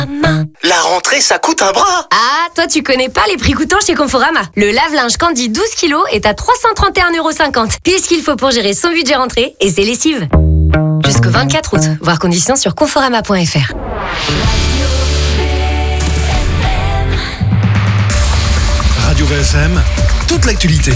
La rentrée, ça coûte un bras. Ah, toi tu connais pas les prix coûtants chez Conforama. Le lave-linge Candy 12 kg est à 331,50 €. Puis ce qu'il faut pour gérer son budget rentrée et ses lessives. Jusqu'au 24 août. Voir conditions sur conforama.fr. Radio VSM, toute l'actualité.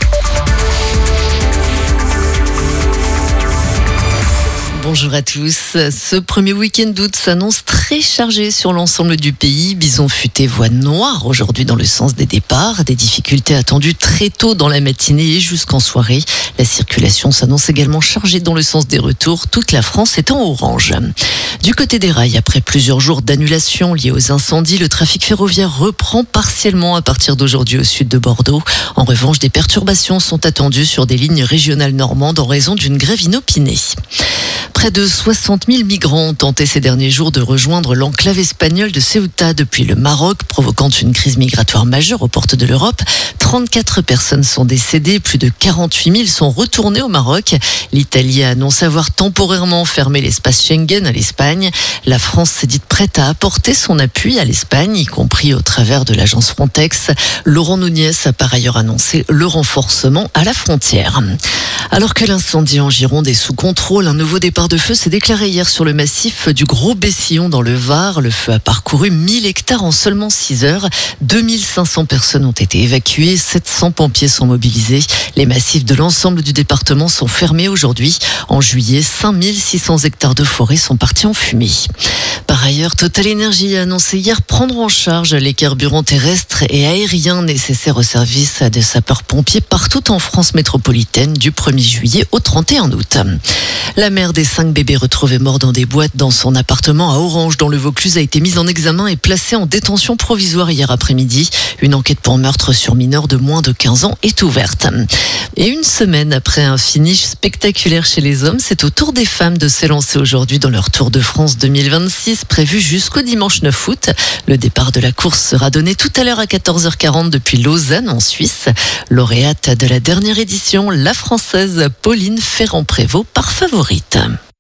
Bonjour à tous. Ce premier week-end d'août s'annonce très chargé sur l'ensemble du pays. Bison futé voie noire aujourd'hui dans le sens des départs. Des difficultés attendues très tôt dans la matinée et jusqu'en soirée. La circulation s'annonce également chargée dans le sens des retours. Toute la France est en orange. Du côté des rails, après plusieurs jours d'annulation liés aux incendies, le trafic ferroviaire reprend partiellement à partir d'aujourd'hui au sud de Bordeaux. En revanche, des perturbations sont attendues sur des lignes régionales normandes en raison d'une grève inopinée. Près de 60 000 migrants ont tenté ces derniers jours de rejoindre l'enclave espagnole de Ceuta depuis le Maroc, provoquant une crise migratoire majeure aux portes de l'Europe. 34 personnes sont décédées, plus de 48 000 sont retournées au Maroc. L'Italie a annoncé avoir temporairement fermé l'espace Schengen à l'Espagne. La France s'est dite prête à apporter son appui à l'Espagne, y compris au travers de l'agence Frontex. Laurent Nunez a par ailleurs annoncé le renforcement à la frontière. Alors que l'incendie en Gironde est sous contrôle, un nouveau départ de feu s'est déclaré hier sur le massif du Gros Bessillon dans le Var. Le feu a parcouru 1000 hectares en seulement 6 heures. 2500 personnes ont été évacuées, 700 pompiers sont mobilisés. Les massifs de l'ensemble du département sont fermés aujourd'hui. En juillet, 5600 hectares de forêt sont partis en fumée. Par ailleurs, Total Energy a annoncé hier prendre en charge les carburants terrestres et aériens nécessaires au service des sapeurs-pompiers partout en France métropolitaine du 1er juillet au 31 août. La mère des 5 bébés retrouvés morts dans des boîtes dans son appartement à Orange dans le Vaucluse a été mise en examen et placée en détention provisoire hier après-midi. Une enquête pour meurtre sur mineur de moins de 15 ans est ouverte. Et une semaine après un finish spectaculaire chez les hommes, c'est au tour des femmes de s'élancer aujourd'hui dans leur Tour de France 2026 prévu jusqu'au dimanche 9 août. Le départ de la course sera donné tout à l'heure à 14h40 depuis Lausanne en Suisse. Lauréate de la dernière édition, la Française Pauline Ferrand-Prévot part favorite.